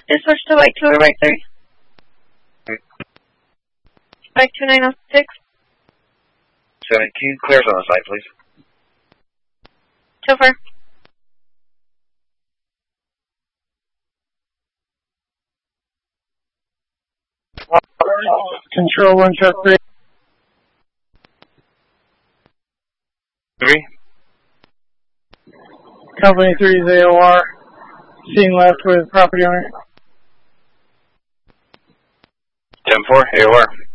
Just switch to bike 2 or bike 3. Bike 2906. 17, clears on the side, please. Chauffeur. Control 1, check 3. 3. Company 3's AOR. Seen left with property owner. 10-4, AOR.